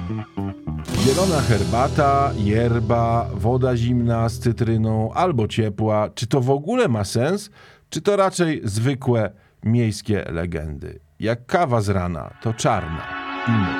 Zielona herbata, yerba, woda zimna z cytryną albo ciepła. Czy to w ogóle ma sens? Czy to raczej zwykłe miejskie legendy? Jak kawa z rana, to czarna i mocna.